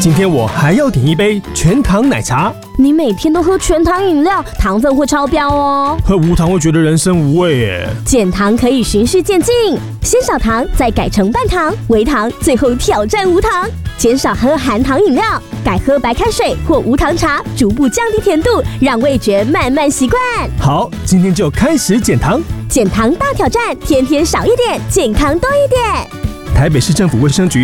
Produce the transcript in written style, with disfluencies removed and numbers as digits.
今天我还要点一杯全糖奶茶。 你每天都喝全糖饮料，糖分会超标哦。 喝无糖会觉得人生无味耶。 减糖可以循序渐进，先少糖，再改成半糖、微糖，最后挑战无糖。减少喝含糖饮料，改喝白开水或无糖茶，逐步降低甜度，让味觉慢慢习惯。 好，今天就开始减糖。 减糖大挑战，天天少一点，健康多一点。 台北市政府卫生局